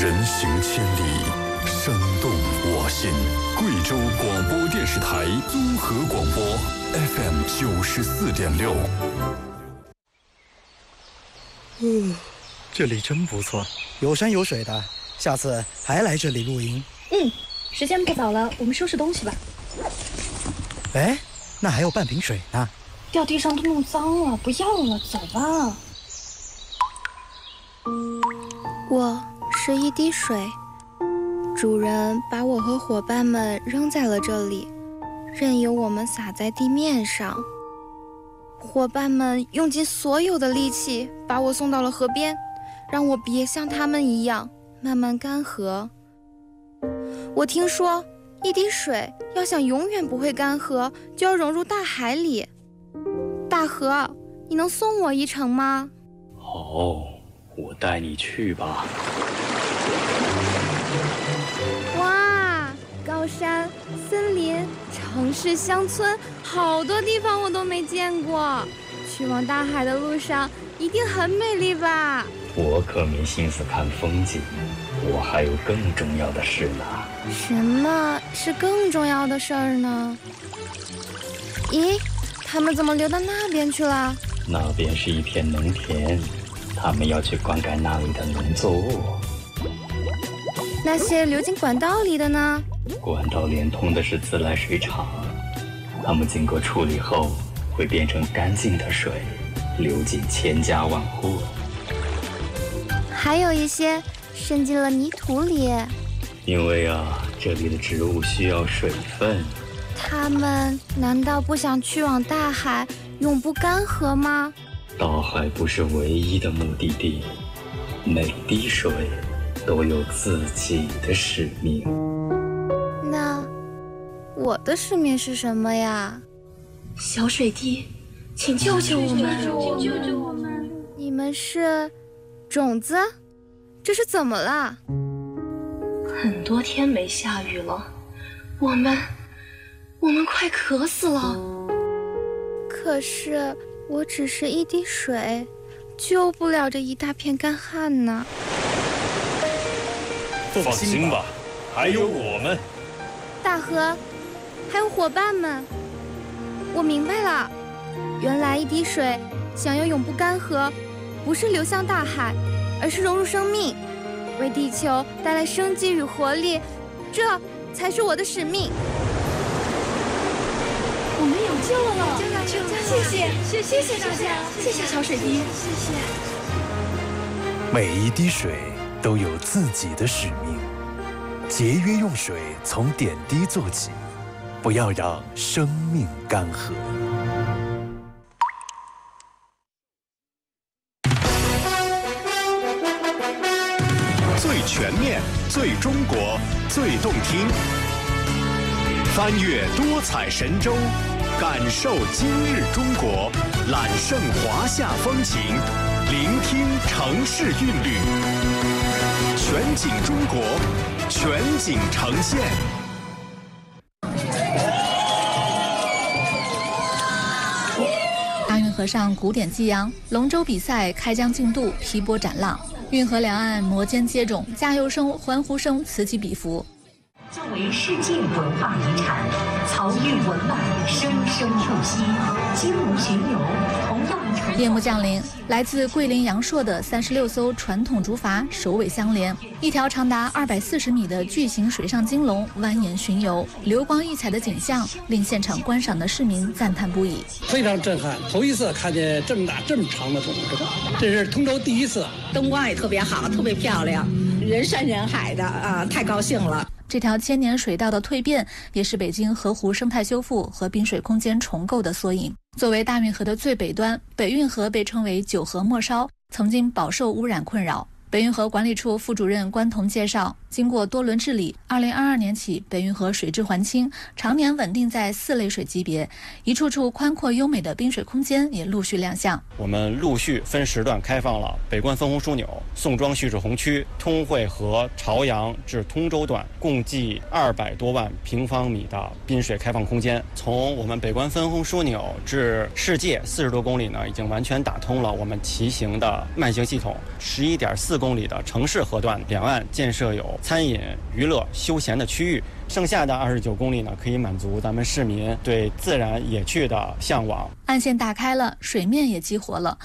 人行千里，声动我心。贵州广播电视台综合广播 FM 94.6。 这里真不错，有山有水的，下次还来这里露营。 时间不早了，我们收拾东西吧。 哎，那还有半瓶水呢。 掉地上都弄脏了，不要了，走吧。 我是一滴水，主人把我和伙伴们扔在了这里，任由我们洒在地面上。伙伴们用尽所有的力气把我送到了河边，让我别像他们一样慢慢干涸。我听说一滴水要想永远不会干涸，就要融入大海里。大河，你能送我一程吗？ 好，我带你去吧。 哇，高山、森林、城市、乡村，好多地方我都没见过。去往大海的路上一定很美丽吧？ 我可没心思看风景，我还有更重要的事呢。 什么是更重要的事儿呢？咦，他们怎么流到那边去了？ 那边是一片农田，他们要去灌溉那里的农作物。 那些流进管道里的呢？ 管道连通的是自来水厂，它们经过处理后会变成干净的水，流进千家万户。 还有一些渗进了泥土里。 因为这里的植物需要水分。 他们难道不想去往大海，永不干涸吗？ 大海不是唯一的目的地，每滴水都有自己的使命。 那我的使命是什么呀？ 小水滴，请救救我们！ 救救我们！你们是种子？这是怎么了？ 很多天没下雨了，我们快渴死了。 可是我只是一滴水，救不了这一大片干旱呢。 放心吧，还有我们。 大河，还有伙伴们，我明白了，原来一滴水想要永不干涸，不是流向大海，而是融入生命，为地球带来生机与活力，这才是我的使命。 我们有救了！谢谢大家，谢谢小水滴，谢谢。 每一滴水都有自己的使命，节约用水从点滴做起，不要让生命干涸。 最全面、最中国、最动听，翻越多彩神州，感受今日中国，揽胜华夏风情，聆听城市韵律，全景中国，全景呈现。 大运河上古典激扬，龙舟比赛开疆竞渡，劈波斩浪。运河两岸摩肩接踵，加油声、欢呼声此起彼伏。 作为世界文化遗产，漕运文脉生生不息，金龙巡游同样。 夜幕降临，来自桂林阳朔的36艘传统竹筏首尾相连，一条长达240米的巨型水上金龙蜿蜒巡游，流光溢彩的景象令现场观赏的市民赞叹不已。 非常震撼，头一次看见这么大这么长的龙，这是通州第一次。 灯光也特别好，特别漂亮，人山人海的太高兴了。 这条千年水道的蜕变，也是北京河湖生态修复和滨水空间重构的缩影。作为大运河的最北端，北运河被称为9河末梢，曾经饱受污染困扰。北运河管理处副主任关彤介绍， 经过多轮治理，2022年起，北运河水质环清，常年稳定在4类水级别，一处处宽阔优美的滨水空间也陆续亮相。 我们陆续分时段开放了北关分洪枢纽、宋庄蓄滞洪区、通惠河朝阳至通州段，共计200多万平方米的滨水开放空间。从我们北关分洪枢纽至世界40多公里呢，已经完全打通了我们骑行的慢行系统。11.4公里的城市河段，两岸建设有餐饮、娱乐、休闲的区域。剩下的29公里呢，可以满足咱们市民对自然野趣的向往。 岸线打开了，水面也激活了。